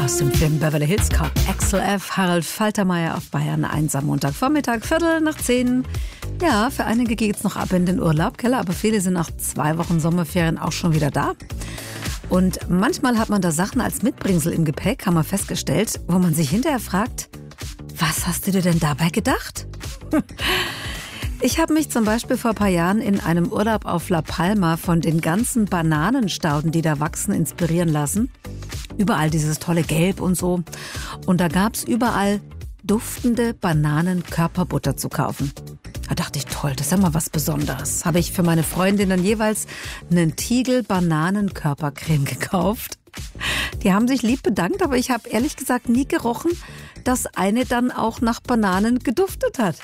Aus dem Film Beverly Hills Cop, Axel F., Harald Faltermeier auf Bayern 1 am Montagvormittag, 9:15. Ja, für einige geht es noch ab in den Urlaub, gell? Aber viele sind nach 2 Wochen Sommerferien auch schon wieder da. Und manchmal hat man da Sachen als Mitbringsel im Gepäck, haben wir festgestellt, wo man sich hinterher fragt, was hast du dir denn dabei gedacht? Ich habe mich zum Beispiel vor ein paar Jahren in einem Urlaub auf La Palma von den ganzen Bananenstauden, die da wachsen, inspirieren lassen. Überall dieses tolle Gelb und so. Und da gab es überall duftende Bananenkörperbutter zu kaufen. Da dachte ich, toll, das ist ja mal was Besonderes. Habe ich für meine Freundinnen jeweils einen Tiegel Bananenkörpercreme gekauft. Die haben sich lieb bedankt, aber ich habe ehrlich gesagt nie gerochen, dass eine dann auch nach Bananen geduftet hat.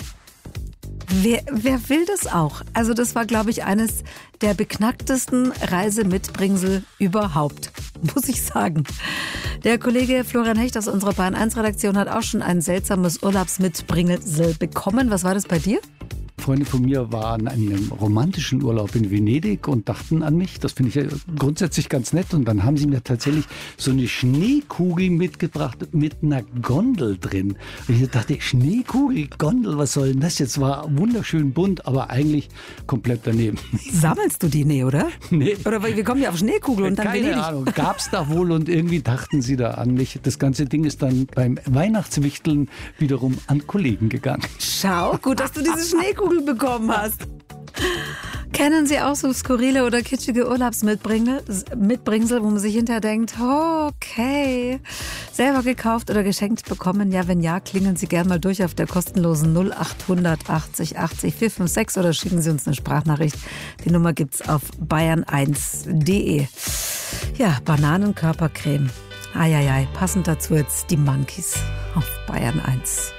Wer will das auch? Also das war, glaube ich, eines der beknacktesten Reisemitbringsel überhaupt, muss ich sagen. Der Kollege Florian Hecht aus unserer Bayern 1 Redaktion hat auch schon ein seltsames Urlaubsmitbringsel bekommen. Was war das bei dir? Freunde von mir waren an einem romantischen Urlaub in Venedig und dachten an mich. Das finde ich ja grundsätzlich ganz nett. Und dann haben sie mir tatsächlich so eine Schneekugel mitgebracht mit einer Gondel drin. Und ich dachte, Schneekugel, Gondel, was soll denn das jetzt? War wunderschön bunt, aber eigentlich komplett daneben. Sammelst du die? Nee, oder? Nee. Oder wir kommen ja auf Schneekugel und dann Keine Venedig. Ahnung, gab's da wohl und irgendwie dachten sie da an mich. Das ganze Ding ist dann beim Weihnachtswichteln wiederum an Kollegen gegangen. Schau, gut, dass du diese Schneekugel bekommen hast. Kennen Sie auch so skurrile oder kitschige Urlaubsmitbringsel, wo man sich hinterher denkt, oh, okay, selber gekauft oder geschenkt bekommen? Ja, wenn ja, klingeln Sie gerne mal durch auf der kostenlosen 0800 80 80 456 oder schicken Sie uns eine Sprachnachricht. Die Nummer gibt's auf bayern1.de. Ja, Bananenkörpercreme. Eieiei, passend dazu jetzt die Monkeys auf Bayern 1.